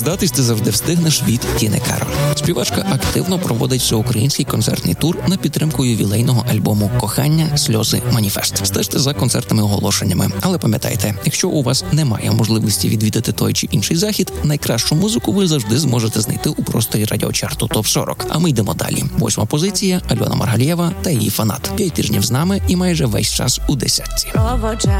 здатись ти завжди встигнеш від Тіни Кароль. Співачка активно проводить всеукраїнський концертний тур на підтримку ювілейного альбому «Кохання, сльози, маніфест». Стежте за концертними оголошеннями. Але пам'ятайте, якщо у вас немає можливості відвідати той чи інший захід, найкращу музику ви завжди зможете знайти у просторі радіочарту ТОП-40. А ми йдемо далі. 8-ма позиція – Альона Маргалієва та її «Фанат». 5 тижнів з нами і майже весь час у десятці.